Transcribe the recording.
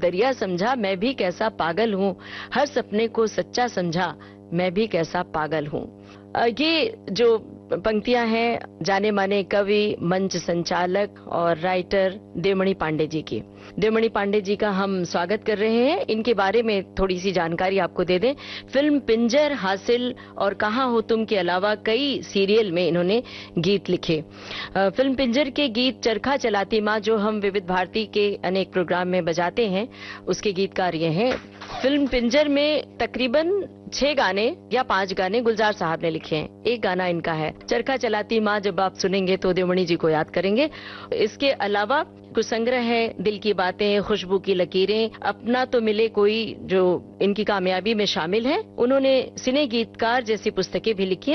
दरिया समझा मैं भी कैसा पागल हूँ, हर सपने को सच्चा समझा मैं भी कैसा पागल हूँ। ये जो पंक्तियां हैं जाने माने कवि, मंच संचालक और राइटर देवमणि पांडे जी की। देवमणि पांडे जी का हम स्वागत कर रहे हैं। इनके बारे में थोड़ी सी जानकारी आपको दे दें। फिल्म पिंजर, हासिल और कहाँ हो तुम के अलावा कई सीरियल में इन्होंने गीत लिखे। फिल्म पिंजर के गीत चरखा चलाती माँ जो हम विविध भारती के अनेक प्रोग्राम में बजाते हैं, उसके गीतकार ये हैं। फिल्म पिंजर में तकरीबन 6 गाने या 5 गाने गुलजार साहब ने लिखे हैं। एक गाना इनका है चरखा चलाती माँ, जब आप सुनेंगे तो देवमणि जी को याद करेंगे। इसके अलावा कुछ संग्रह है, दिल की बातें, खुशबू की लकीरें, अपना तो मिले कोई, जो इनकी कामयाबी में शामिल है। उन्होंने सिने गीतकार जैसी पुस्तकें भी लिखी हैं।